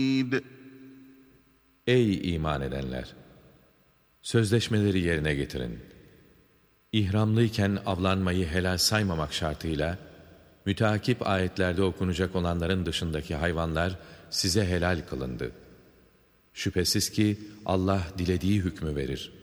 Ey iman edenler! Sözleşmeleri yerine getirin. İhramlıyken avlanmayı helal saymamak şartıyla, müteakip ayetlerde okunacak olanların dışındaki hayvanlar size helal kılındı. Şüphesiz ki Allah dilediği hükmü verir.